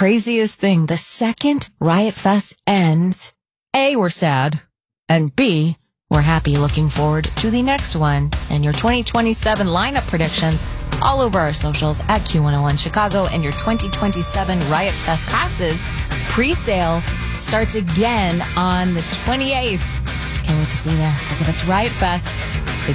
craziest thing, the second Riot Fest ends, A, we're sad, and B, we're happy, looking forward to the next one. And your 2027 lineup predictions all over our socials at Q101 Chicago, and your 2027 Riot Fest passes pre-sale starts again on the 28th. Can't wait to see you there, because if it's Riot Fest,